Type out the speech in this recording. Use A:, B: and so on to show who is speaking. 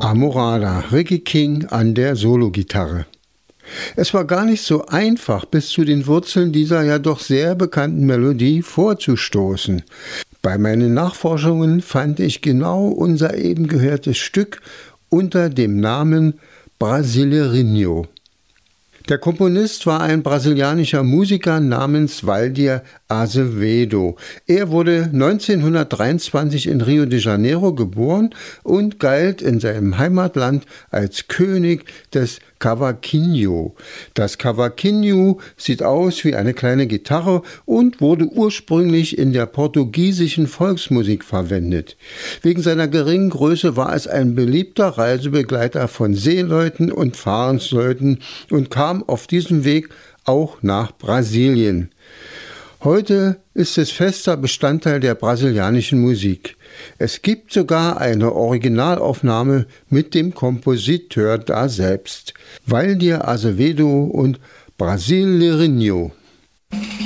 A: Amorada, Reggae King an der Sologitarre. Es war gar nicht so einfach, bis zu den Wurzeln dieser ja doch sehr bekannten Melodie vorzustoßen. Bei meinen Nachforschungen fand ich genau unser eben gehörtes Stück unter dem Namen Brasileirinho. Der Komponist war ein brasilianischer Musiker namens Valdir Azevedo. Er wurde 1923 in Rio de Janeiro geboren und galt in seinem Heimatland als König des Cavaquinho. Das Cavaquinho sieht aus wie eine kleine Gitarre und wurde ursprünglich in der portugiesischen Volksmusik verwendet. Wegen seiner geringen Größe war es ein beliebter Reisebegleiter von Seeleuten und Fahrensleuten und kam auf diesem Weg auch nach Brasilien. Heute ist es fester Bestandteil der brasilianischen Musik. Es gibt sogar eine Originalaufnahme mit dem Kompositeur da selbst, Valdir Azevedo und Brasileirinho.